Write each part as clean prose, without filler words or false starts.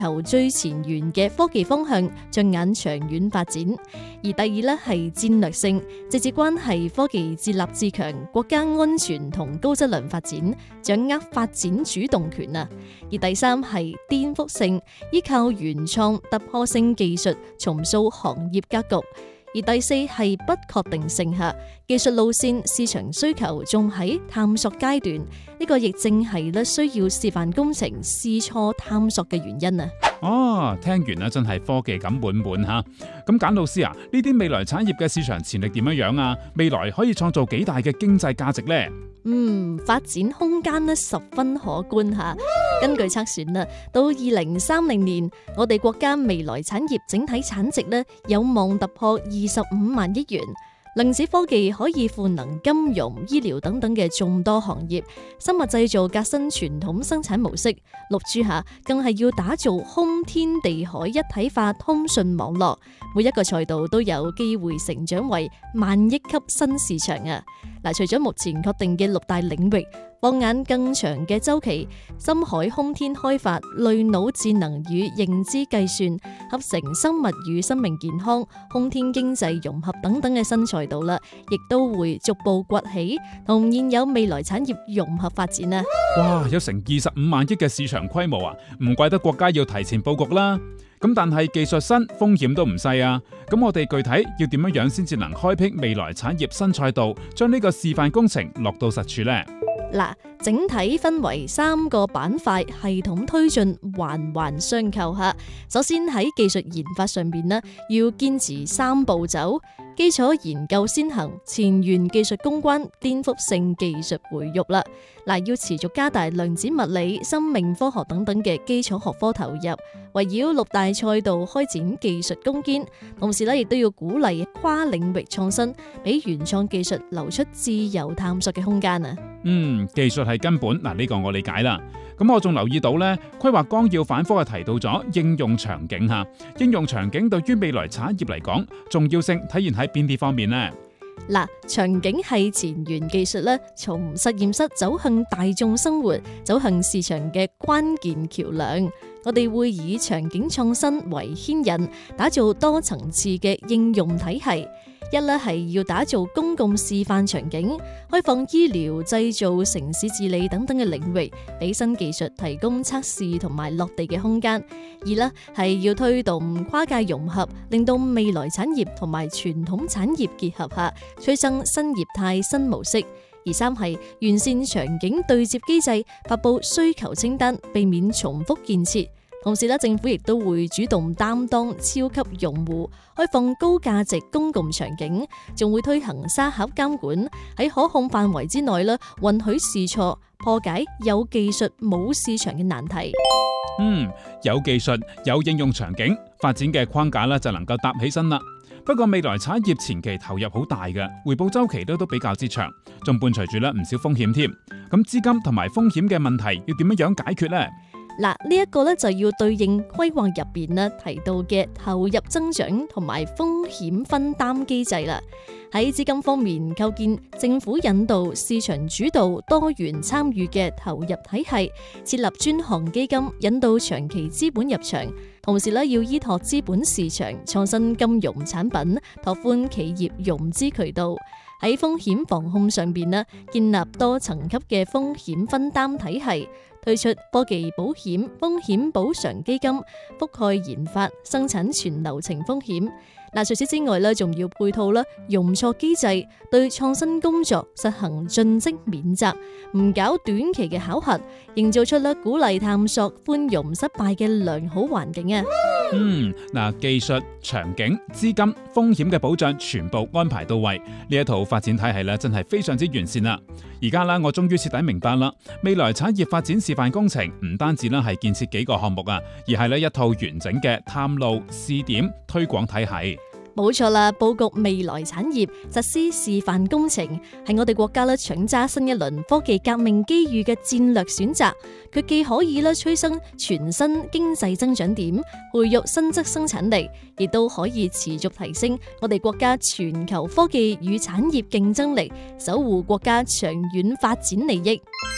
求最前沿嘅科技方向，着眼長遠發展。而第二咧係戰略性，直接關係科技自立自強、國家安全同高質量發展，掌握發展主動權啊。而第三係顛覆性，依靠原創突破性技術重塑行業格局。而第四係不確定性下，技術路線市場需求仲喺探索階段，呢個亦正係咧需要示範工程試錯探索嘅原因啊！ 哦，聽完咧真係科技感滿滿吓。咁簡老師啊，呢啲未來產業嘅市場潛力點樣樣啊？未來可以創造幾大嘅經濟價值呢？ 發展空間咧十分可觀吓。根據測算啦，到2030年，我哋國家未來產業整體產值咧有望突破25萬億元。量子科技可以賦能金融、醫療等等嘅眾多行業，生物製造革新傳統生產模式，6G 下更係要打造空天地海一體化通訊網絡，每一個賽道都有機會成長為萬億級新市場啊！嗱，除咗目前確定嘅6大領域，放眼更長嘅周期，深海空天開發、類腦智能與認知計算、合成生物與生命健康、空天經濟融合等等嘅新賽道啦，亦都會逐步崛起，同現有未來產業融合發展啊！ 哇，有成25萬億嘅市場規模啊，唔怪得國家要提前布局啦。咁但係技術新，風險都唔細啊。咁我哋具體要點樣先至能開闢未來產業新賽道，將呢個示範工程落到實處呢？ 嗱，整體分為3個板塊，系統推進，環環相扣吓。首先喺技術研發上邊呢，要堅持3步走：基礎研究先行，前沿技術攻關，顛覆性技術培育啦。嗱，要持續加大量子物理、生命科學等等嘅基礎學科投入，圍繞6大賽道開展技術攻堅，同時咧亦都要鼓勵跨領域創新，俾原創技術留出自由探索嘅空間啊！ 技術係根本，嗱呢個我理解啦。咁我仲留意到呢，規劃綱要反覆係提到咗應用場景吓，應用場景對於未來產業嚟講，重要性體現喺邊啲方面呢？ 嗱，場景係前沿技術咧，從實驗室走向大眾生活、走向市場嘅關鍵橋梁。我哋會以場景創新為牽引，打造多層次嘅應用體系。一咧係要打造公共示範場景，開放醫療、製造、城市治理等等嘅領域，俾新技術提供測試同埋落地嘅空間。二咧係要推動跨界融合，令到未來產業同埋傳統產業結合下，催生新業態、新模式。而三係完善場景對接機制，發布需求清單，避免重複建設。同時咧，政府亦都會主動擔當超級用戶，開放高價值公共場景，仲會推行沙盒監管，喺可控範圍之內咧，允許試錯，破解有技術冇市場嘅難題。 有技術有應用場景，發展嘅框架咧就能夠搭起身啦。不過未來產業前期投入好大嘅，回報周期都比較之長，仲伴隨住咧唔少風險添。咁資金同埋風險嘅問題要點樣解決呢？ 嗱，呢一個咧就要對應規劃入邊咧提到嘅投入增長同埋風險分擔機制啦。喺資金方面，構建政府引導、市場主導、多元參與嘅投入體系，設立專項基金，引導長期資本入場。同時咧，要依託資本市場創新金融產品，拓寬企業融資渠道。喺風險防控上邊咧，建立多層級嘅風險分擔體系，推出科技保險、風險補償基金，覆蓋研發、生產全流程風險。嗱，除此之外咧，仲要配套啦，容錯機制，對創新工作實行盡職免責，唔搞短期嘅考核，營造出咧鼓勵探索、寬容失敗嘅良好環境啊！ 技術、場景、資金、風險嘅保障全部安排到位，呢一套發展體系咧真係非常之完善啦。而家啦，我終於徹底明白啦，未來產業發展示範工程唔單止啦係建設幾個項目啊，而係咧一套完整嘅探路、試點、推廣體系。 冇錯啦，佈局未來產業、實施示範工程，係我哋國家搶揸新一輪科技革命機遇嘅戰略選擇。佢既可以催生全新經濟增長點，培育新質生產力，亦都可以持續提升我哋國家全球科技與產業競爭力，守護國家長遠發展利益。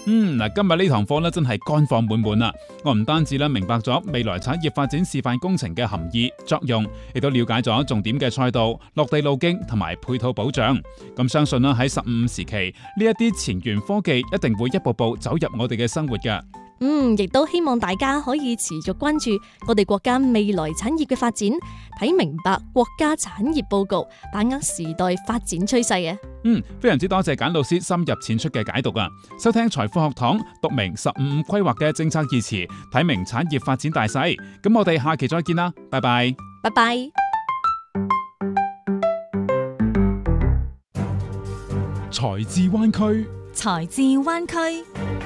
嗱，今日呢堂課咧真係乾貨滿滿啊！我唔單止明白咗未來產業發展示範工程嘅含義作用，亦都了解咗重點嘅賽道、落地路徑同埋配套保障。咁相信喺15時期，呢一啲前沿科技一定會一步步走入我哋嘅生活嘅。 亦都希望大家可以持續關注我哋國家未來產業嘅發展，睇明白國家產業佈局，把握時代發展趨勢啊！ 非常之多謝簡老師深入淺出嘅解讀啊！收聽財富學堂，讀明15規劃嘅政策意詞，睇明產業發展大勢。咁我哋下期再見啦，拜拜！ 拜拜！ 財智灣區， 財智灣區。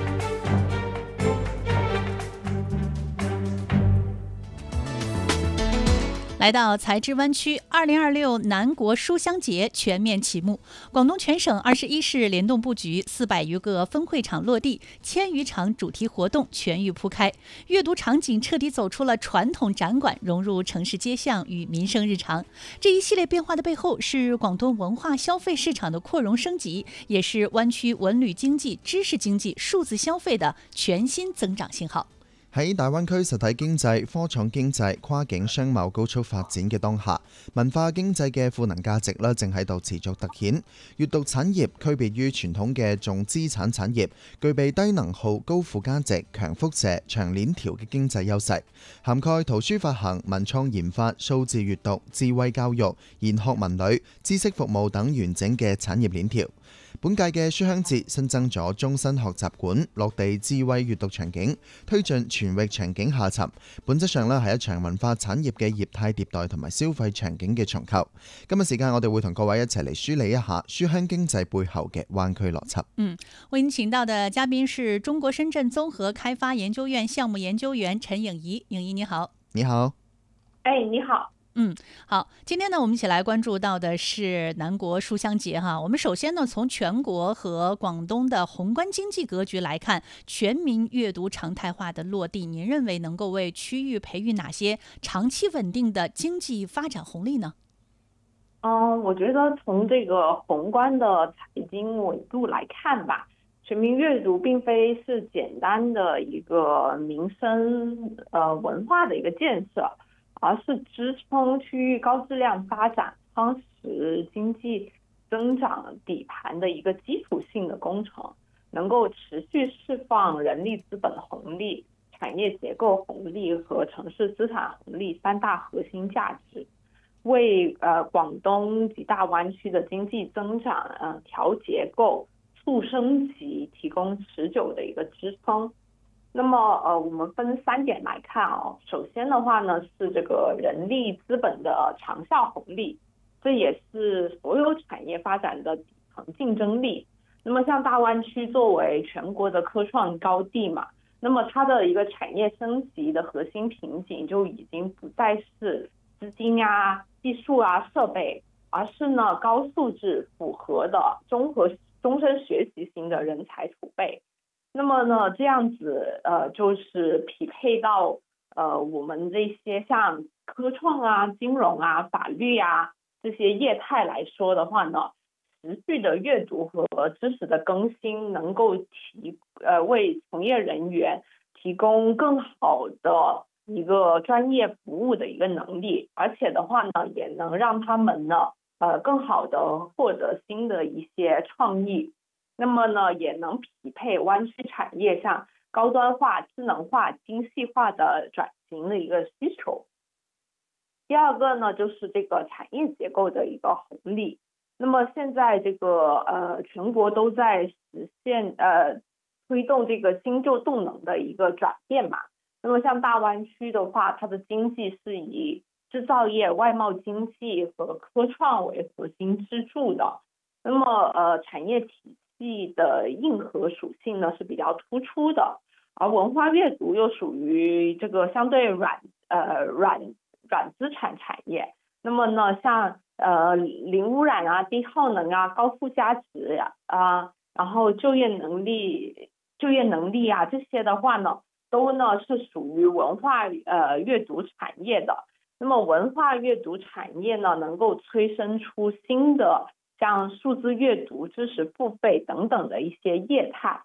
來到財智灣區，2026南國書香節全面啟幕。廣東全省21市聯動佈局，400餘個分會場落地，1000餘場主題活動全域鋪開，閱讀場景徹底走出了傳統展館，融入城市街巷與民生日常。這一系列變化的背後，是廣東文化消費市場的擴容升級，也是灣區文旅經濟、知識經濟、數字消費的全新增長信號。 喺大灣區實體經濟、科創經濟、跨境商貿高速發展嘅當下，文化經濟嘅賦能價值正喺度持續突顯。閱讀產業區別於傳統嘅重資產產業，具備低能耗、高附加值、強輻射、長鏈條嘅經濟優勢，涵蓋圖書發行、文創研發、數字閱讀、智慧教育、研學文旅、知識服務等完整嘅產業鏈條。本屆嘅書香節新增咗終身學習館、落地智慧閱讀場景，推進全域場景下沉。本質上係一場文化產業嘅業態迭代同埋消費場景嘅重構。今日時間我哋會同各位一齊嚟梳理一下書香經濟背後嘅灣區邏輯。 為您請到的嘉賓是中國深圳綜合開發研究院項目研究員陳穎儀。穎儀你好。 你好。 你好。 好，今天呢，我們一起來關注到的是南國書香節哈。我們首先呢，從全國和廣東的宏觀經濟格局來看，全民閱讀常態化的落地，您認為能夠為區域培育哪些長期穩定的經濟發展紅利呢？ 我覺得從這個宏觀的財經維度來看吧，全民閱讀並非是簡單的一個民生文化的一個建設，而是支撐區域高質量發展、夯實經濟增長底盤的一個基礎性的工程，能夠持續釋放人力資本紅利、產業結構紅利和城市資產紅利三大核心價值，為廣東及大灣區的經濟增長調結構、促升級提供持久的一個支撐。那麼我們分3點來看首先的話呢，是這個人力資本的長效紅利，這也是所有產業發展的底層競爭力。那麼像大灣區作為全國的科創高地嘛，那麼它的一個產業升級的核心瓶頸就已經不再是資金啊、技術啊、設備，而是呢高素質符合的綜合終身學習型的人才儲備。那麼呢，這樣子就是匹配到我們這些像科創啊、金融啊、法律啊這些業態來說的話呢，持續的閱讀和知識的更新，能夠為從業人員提供更好的一個專業服務的一個能力，而且的話呢，也能讓他們呢更好的獲得新的一些創意。那麼呢，也能匹配灣區產業向高端化、智能化、精細化的轉型的一個需求。第二個呢，就是這個產業結構的一個紅利。那麼現在這個全國都在實現推動這個新舊動能的一個轉變嘛。那麼像大灣區的話，它的經濟是以製造業、外貿經濟和科創為核心支柱的。那麼產業體的硬核屬性呢是比較突出的，而文化閱讀又屬於這個相對軟資產產業。那麼呢，像零污染啊、低耗能啊、高附加值啊，然後就業能力啊這些的話呢，都呢是屬於文化閱讀產業的。那麼文化閱讀產業呢，能夠催生出新的像數字閱讀、知識付費等等的一些業態，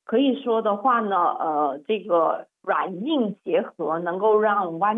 可以说的话呢，这个软硬结合能够让湾